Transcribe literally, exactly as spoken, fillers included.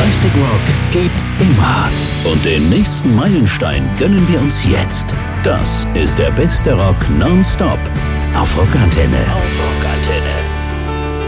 Classic Rock geht immer. Und den nächsten Meilenstein gönnen wir uns jetzt. Das ist der beste Rock nonstop auf Rockantenne.